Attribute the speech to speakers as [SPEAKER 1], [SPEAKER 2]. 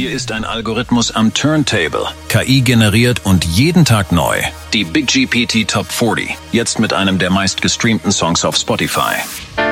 [SPEAKER 1] Hier ist ein Algorithmus am Turntable, KI generiert und jeden Tag neu. Die Big GPT Top 40, jetzt mit einem der meistgestreamten Songs auf Spotify.